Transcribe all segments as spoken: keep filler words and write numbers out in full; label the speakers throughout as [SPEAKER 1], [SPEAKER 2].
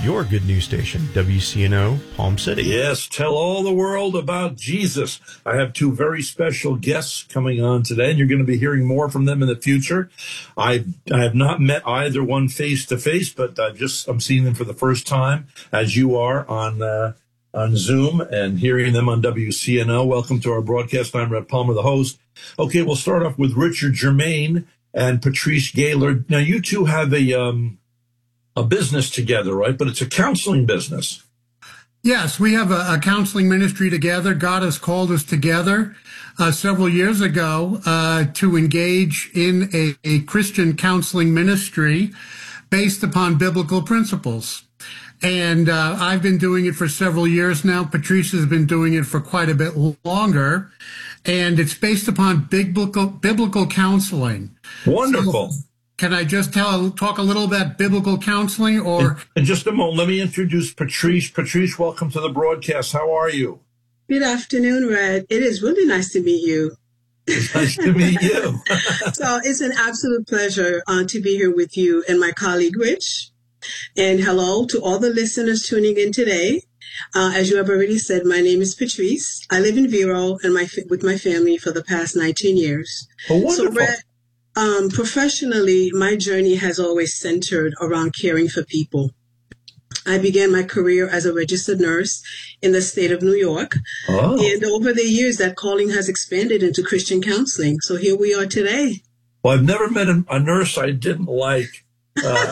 [SPEAKER 1] your good news station, W C N O, Palm City.
[SPEAKER 2] Yes, tell all the world about Jesus. I have two very special guests coming on today, and you're going to be hearing more from them in the future. I, I have not met either one face to face, but I just I'm seeing them for the first time, as you are on uh, on Zoom, and hearing them on W C N O. Welcome to our broadcast. I'm Rhett Palmer, the host. Okay, we'll start off with Richard Germain and Patrice Gaylord. Now, you two have a um, a business together, right? But it's a counseling business.
[SPEAKER 3] Yes, we have a, a counseling ministry together. God has called us together uh, several years ago uh, to engage in a, a Christian counseling ministry based upon biblical principles. And uh, I've been doing it for several years now. Patrice has been doing it for quite a bit longer. And it's based upon biblical biblical counseling.
[SPEAKER 2] Wonderful.
[SPEAKER 3] So, can I just tell talk a little about biblical counseling? Or
[SPEAKER 2] in, in just a moment, let me introduce Patrice. Patrice, welcome to the broadcast. How are you?
[SPEAKER 4] Good afternoon, Red. It is really nice to meet you.
[SPEAKER 2] It's nice to meet you.
[SPEAKER 4] So it's an absolute pleasure uh, to be here with you and my colleague, Rich. And hello to all the listeners tuning in today. Uh, as you have already said, my name is Patrice. I live in Vero and my with my family for the past nineteen years.
[SPEAKER 2] Oh, wonderful.
[SPEAKER 4] So, Red, um, professionally, my journey has always centered around caring for people. I began my career as a registered nurse in the state of New York.
[SPEAKER 2] Oh. And
[SPEAKER 4] over the years, that calling has expanded into Christian counseling. So here we are today.
[SPEAKER 2] Well, I've never met a, a nurse I didn't like. Uh,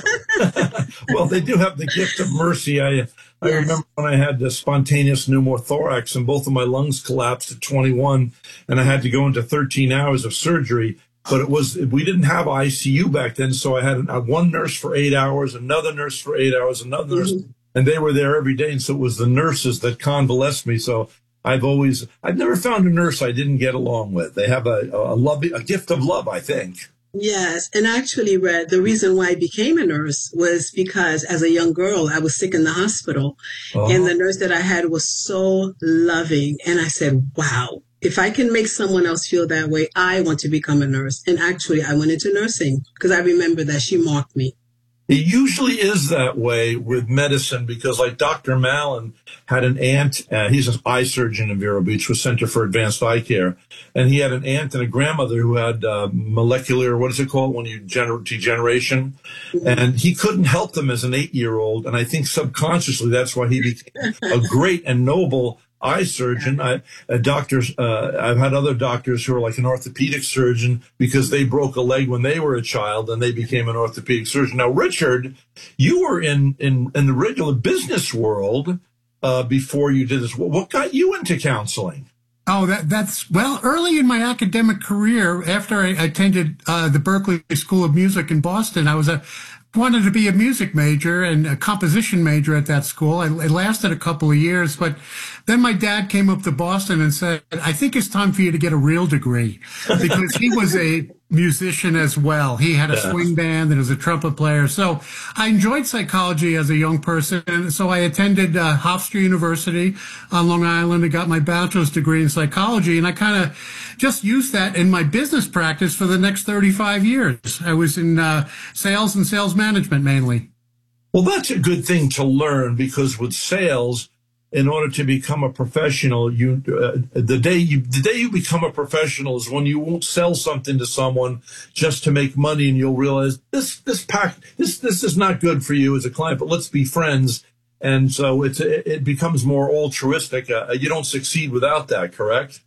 [SPEAKER 2] well, they do have the gift of mercy. I I yes. remember when I had the spontaneous pneumothorax and both of my lungs collapsed at twenty-one, and I had to go into thirteen hours of surgery. But it was we didn't have I C U back then, so I had one nurse for eight hours, another nurse for eight hours, another nurse, mm-hmm. and they were there every day. And so it was the nurses that convalesced me. So I've always I've never found a nurse I didn't get along with. They have a a love a gift of love, I think.
[SPEAKER 4] Yes. And actually, Red, the reason why I became a nurse was because as a young girl, I was sick in the hospital. Oh. And the nurse that I had was so loving. And I said, wow, if I can make someone else feel that way, I want to become a nurse. And actually, I went into nursing because I remember that she marked me.
[SPEAKER 2] It usually is that way with medicine because, like Doctor Mallon had an aunt, uh, he's an eye surgeon in Vero Beach with Center for Advanced Eye Care, and he had an aunt and a grandmother who had uh, molecular, what is it called, when you gener- degeneration, mm-hmm. and he couldn't help them as an eight-year-old, and I think subconsciously that's why he became a great and noble eye surgeon. I, uh, doctors, uh, I've had other doctors who are like an orthopedic surgeon because they broke a leg when they were a child and they became an orthopedic surgeon. Now, Richard, you were in, in, in the regular business world uh, before you did this. What got you into counseling?
[SPEAKER 3] Oh, that, that's, well, early in my academic career, after I attended uh, the Berklee School of Music in Boston, I was a wanted to be a music major and a composition major at that school. I, it lasted a couple of years, but then my dad came up to Boston and said, I think it's time for you to get a real degree, because he was a musician as well. He had a yeah. swing band and was a trumpet player. So I enjoyed psychology as a young person. And so I attended uh, Hofstra University on Long Island and got my bachelor's degree in psychology. And I kind of just used that in my business practice for the next thirty-five years. I was in uh, sales and sales management mainly.
[SPEAKER 2] Well, that's a good thing to learn, because with sales, in order to become a professional, you uh, the day you the day you become a professional is when you won't sell something to someone just to make money, and you'll realize this this pack this this is not good for you as a client, but let's be friends. And so it's it becomes more altruistic. Uh, you don't succeed without that, correct?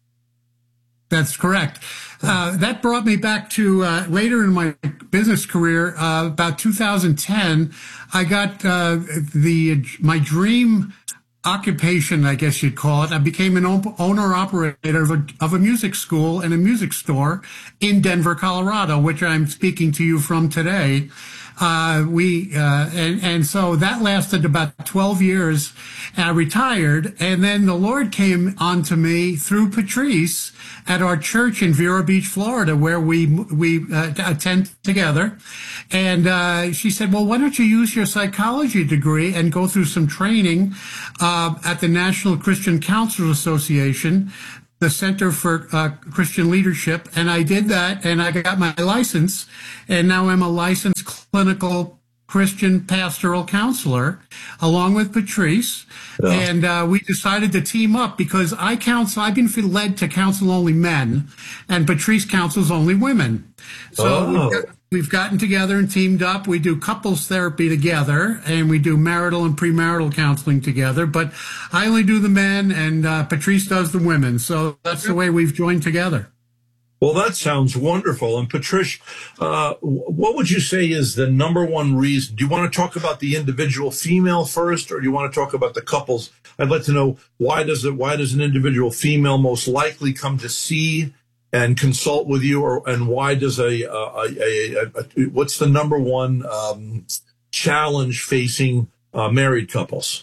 [SPEAKER 3] That's correct. Uh, that brought me back to uh, later in my business career, uh, about two thousand ten. I got uh, the my dream occupation, I guess you'd call it. I became an owner-operator of a, of a music school and a music store in Denver, Colorado, which I'm speaking to you from today. Uh, we, uh, and, and so that lasted about twelve years. And I retired. And then the Lord came onto me through Patrice at our church in Vero Beach, Florida, where we, we, uh, attend together. And, uh, she said, well, why don't you use your psychology degree and go through some training, uh, at the National Christian Counselors Association, the Center for uh, Christian Leadership. And I did that, and I got my license, and now I'm a licensed clinical Christian pastoral counselor, along with Patrice. Yeah. And uh, we decided to team up because I counsel, I've been led to counsel only men, and Patrice counsels only women. So
[SPEAKER 2] oh.
[SPEAKER 3] we've, got, we've gotten together and teamed up. We do couples therapy together, and we do marital and premarital counseling together. But I only do the men, and uh, Patrice does the women. So that's the way we've joined together.
[SPEAKER 2] Well, that sounds wonderful. And Patrice, uh, what would you say is the number one reason? Do you want to talk about the individual female first, or do you want to talk about the couples? I'd like to know why does it, why does an individual female most likely come to see and consult with you, or and why does a, a, a, a, a what's the number one um, challenge facing uh, married couples?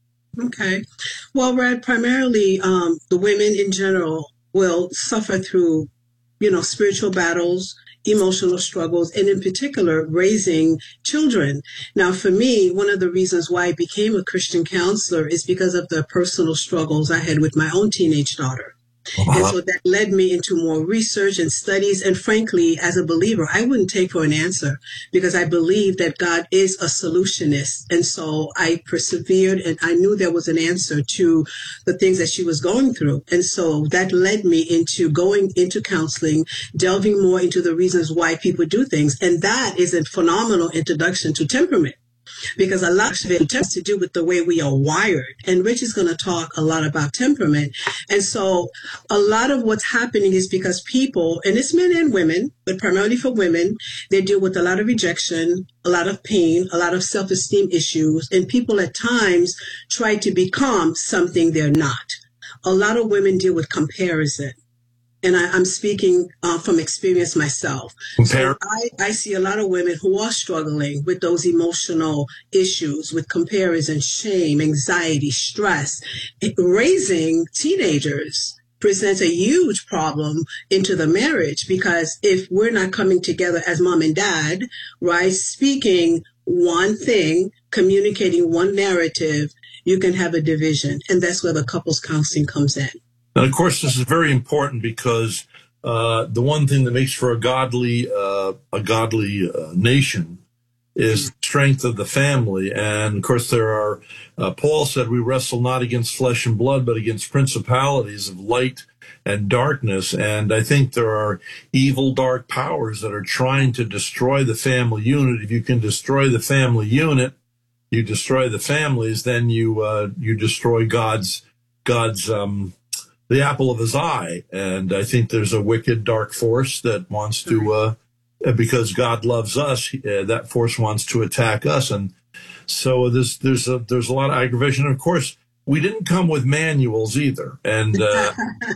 [SPEAKER 4] Okay, well, Red, primarily um, the women in general will suffer through, you know, spiritual battles, emotional struggles, and in particular, raising children. Now, for me, one of the reasons why I became a Christian counselor is because of the personal struggles I had with my own teenage daughter. Uh-huh. And so that led me into more research and studies. And frankly, as a believer, I wouldn't take for an answer because I believe that God is a solutionist. And so I persevered, and I knew there was an answer to the things that she was going through. And so that led me into going into counseling, delving more into the reasons why people do things. And that is a phenomenal introduction to temperament, because a lot of it has to do with the way we are wired. And Rich is going to talk a lot about temperament. And so a lot of what's happening is because people, and it's men and women, but primarily for women, they deal with a lot of rejection, a lot of pain, a lot of self-esteem issues, and people at times try to become something they're not. A lot of women deal with comparison. And I, I'm speaking uh, from experience myself. So I, I see a lot of women who are struggling with those emotional issues, with comparison, shame, anxiety, stress. It, raising teenagers presents a huge problem into the marriage, because if we're not coming together as mom and dad, right, speaking one thing, communicating one narrative, you can have a division. And that's where the couples counseling comes in.
[SPEAKER 2] And of course, this is very important because uh, the one thing that makes for a godly, uh, a godly uh, nation is the strength of the family. And of course, there are. Uh, Paul said, "We wrestle not against flesh and blood, but against principalities of light and darkness." And I think there are evil, dark powers that are trying to destroy the family unit. If you can destroy the family unit, you destroy the families. Then you uh, you destroy God's God's. Um, the apple of his eye. And I think there's a wicked, dark force that wants to, uh, because God loves us, uh, that force wants to attack us. And so there's, there's a, there's a lot of aggravation. And of course, we didn't come with manuals either. And, uh,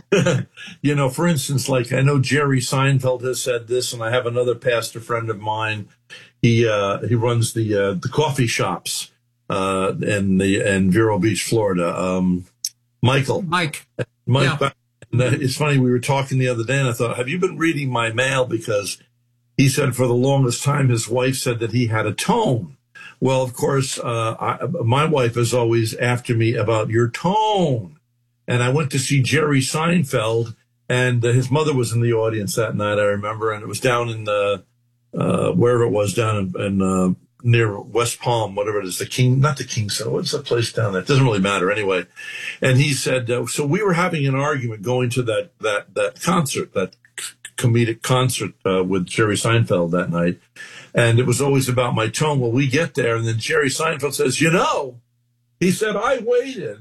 [SPEAKER 2] you know, for instance, like I know Jerry Seinfeld has said this, and I have another pastor friend of mine. He, uh, he runs the, uh, the coffee shops, uh, in the, in Vero Beach, Florida. Um, Michael.
[SPEAKER 3] Mike.
[SPEAKER 2] Mike,
[SPEAKER 3] yeah.
[SPEAKER 2] And it's funny, we were talking the other day, and I thought, have you been reading my mail? Because he said for the longest time, his wife said that he had a tone. Well, of course, uh, I, my wife is always after me about your tone. And I went to see Jerry Seinfeld, and uh, his mother was in the audience that night, I remember, and it was down in the, uh, wherever it was, down in, in uh, near West Palm, whatever it is, the King, not the King Center. What's the place down there? It doesn't really matter anyway. And he said, uh, so we were having an argument going to that, that, that concert, that comedic concert, uh, with Jerry Seinfeld that night. And it was always about my tone. Well, we get there, and then Jerry Seinfeld says, you know, he said, I waited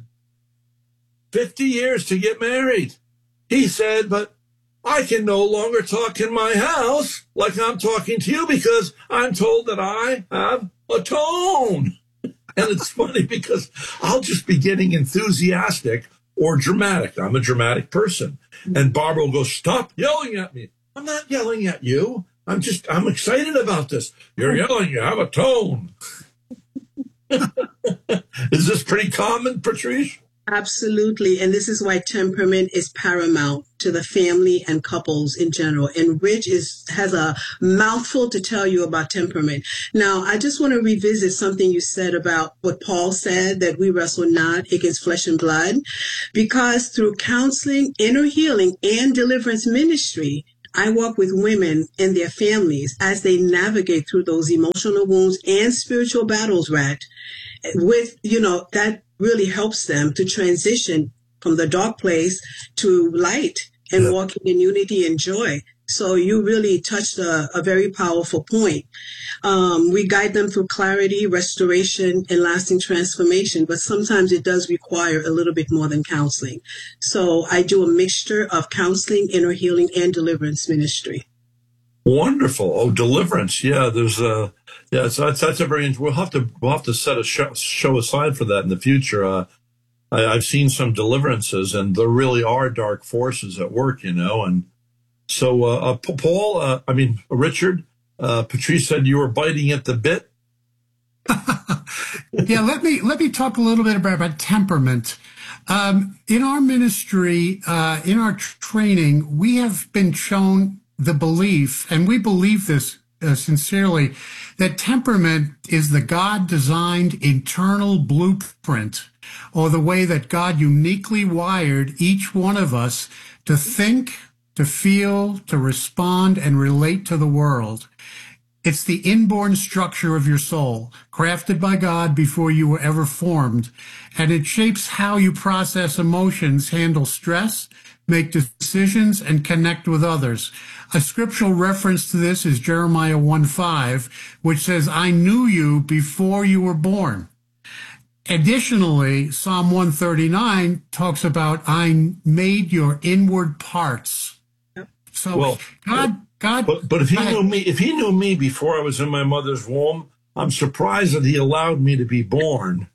[SPEAKER 2] fifty years to get married. He said, but I can no longer talk in my house like I'm talking to you because I'm told that I have a tone. And it's funny because I'll just be getting enthusiastic or dramatic. I'm a dramatic person. And Barbara will go, stop yelling at me. I'm not yelling at you. I'm just, I'm excited about this. You're yelling, you have a tone. Is this pretty common, Patrice?
[SPEAKER 4] Absolutely. And this is why temperament is paramount to the family and couples in general. And Rich is has a mouthful to tell you about temperament. Now, I just want to revisit something you said about what Paul said, that we wrestle not against flesh and blood, because through counseling, inner healing, and deliverance ministry, I work with women and their families as they navigate through those emotional wounds and spiritual battles, Rat, with, you know, that really helps them to transition from the dark place to light and
[SPEAKER 2] Yep.
[SPEAKER 4] walking in unity and joy. So you really touched a, a very powerful point. Um, we guide them through clarity, restoration, and lasting transformation, but sometimes it does require a little bit more than counseling. So I do a mixture of counseling, inner healing, and deliverance ministry.
[SPEAKER 2] Wonderful. Oh, deliverance. Yeah, there's a yeah. So that's that's a very. We'll have to we'll have to set a show, show aside for that in the future. Uh, I, I've seen some deliverances, and there really are dark forces at work, you know. And so, uh, uh, Paul, uh, I mean Richard, uh, Patrice said you were biting at the bit.
[SPEAKER 3] Yeah, let me let me talk a little bit about, about temperament. Um, in our ministry, uh, in our tr- training, we have been shown the belief, and we believe this uh, sincerely, that temperament is the God-designed internal blueprint, or the way that God uniquely wired each one of us to think, to feel, to respond, and relate to the world. It's the inborn structure of your soul, crafted by God before you were ever formed, and it shapes how you process emotions, handle stress, make decisions, and connect with others. A scriptural reference to this is Jeremiah one five, which says, I knew you before you were born. Additionally, Psalm one thirty-nine talks about, I made your inward parts. So
[SPEAKER 2] Well,
[SPEAKER 3] God... God,
[SPEAKER 2] But but if he
[SPEAKER 3] I-
[SPEAKER 2] knew me, if he knew me before I was in my mother's womb, I'm surprised that he allowed me to be born.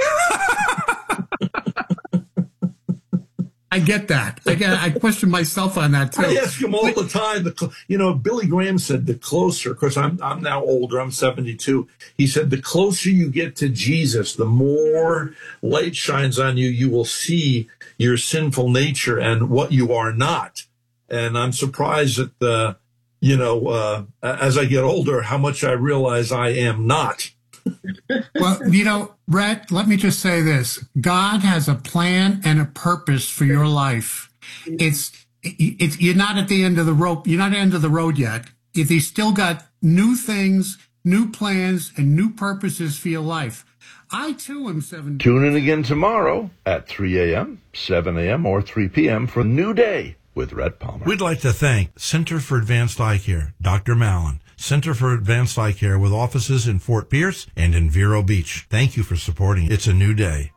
[SPEAKER 3] I get that. I get. I question myself on that too.
[SPEAKER 2] I ask him all the time. The, cl- you know, Billy Graham said the closer, because I'm I'm now older. I'm seventy-two. He said the closer you get to Jesus, the more light shines on you. You will see your sinful nature and what you are not. And I'm surprised that the, you know, uh, as I get older, how much I realize I am not.
[SPEAKER 3] Well, you know, Rhett, let me just say this. God has a plan and a purpose for your life. It's, it's, you're not at the end of the rope. You're not at the end of the road yet. He's still got new things, new plans, and new purposes for your life. I, too, am seven.
[SPEAKER 5] Tune in again tomorrow at three a.m., seven a.m., or three p.m. for New Day with Rhett Palmer.
[SPEAKER 1] We'd like to thank Center for Advanced Eye Care, Doctor Mallon, Center for Advanced Eye Care with offices in Fort Pierce and in Vero Beach. Thank you for supporting It's a New Day.